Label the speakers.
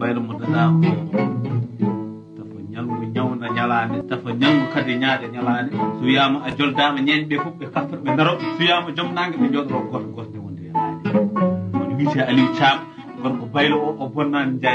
Speaker 1: wayno mo dada o tafa ñalngu ñawna ñalaande tafa ñalngu kadi ñaade ñalaande so wiyama a joldama ñeeñe ɓe fof ɓe kafta ɓe daro so wiyama joom nangue ɓe jodoro goto goto nde wonde e laade woni wiite Aliou Thiam gorko baylo o bonnani